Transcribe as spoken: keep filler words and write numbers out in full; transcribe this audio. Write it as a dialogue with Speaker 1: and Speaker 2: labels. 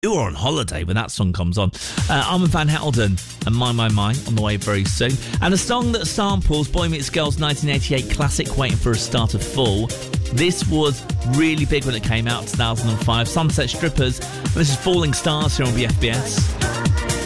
Speaker 1: You are on holiday when that song comes on. Uh, Armand Van Helden and My My My on the way very soon. And a song that samples Boy Meets Girl's nineteen eighty-eight classic Waiting for a Star to Fall. This was really big when it came out, two thousand five. Sunset Strippers. And this is Falling Stars here on B F B S.